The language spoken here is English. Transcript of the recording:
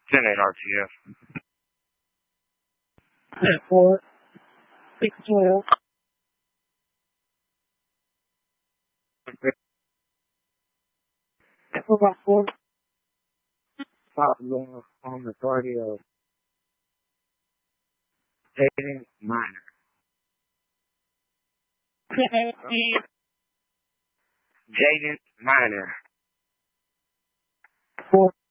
10 ain't RTF. 4, 6, 12. About 4. Possible on the authority of Jaden Minor. Jaden Minor. 4.